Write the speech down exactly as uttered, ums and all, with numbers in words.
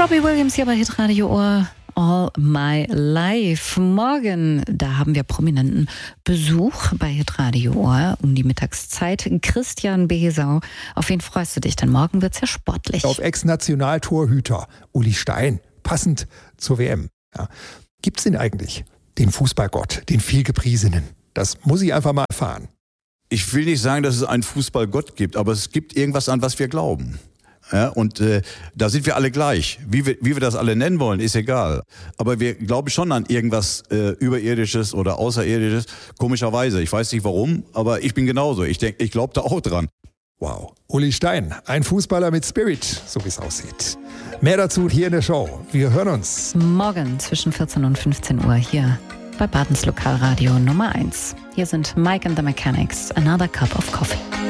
Robbie Williams hier bei Hitradio Ohr. All My Life. Morgen, da haben wir prominenten Besuch bei Hitradio Ohr um die Mittagszeit. Christian Behesau. Auf wen freust du dich? Denn morgen wird's ja sportlich. Auf Ex-Nationaltorhüter Uli Stein. Passend zur W M. Ja. Gibt's den eigentlich? Den Fußballgott, den vielgepriesenen. Das muss ich einfach mal erfahren. Ich will nicht sagen, dass es einen Fußballgott gibt, aber es gibt irgendwas, an was wir glauben. Ja, und äh, da sind wir alle gleich. Wie wir, wie wir das alle nennen wollen, ist egal. Aber wir glauben schon an irgendwas äh, Überirdisches oder Außerirdisches. Komischerweise. Ich weiß nicht warum, aber ich bin genauso. Ich denke, ich glaube da auch dran. Wow. Uli Stein, ein Fußballer mit Spirit, so wie es aussieht. Mehr dazu hier in der Show. Wir hören uns. Morgen zwischen vierzehn und fünfzehn Uhr hier bei Badens Lokalradio Nummer eins. Hier sind Mike and the Mechanics, Another Cup of Coffee.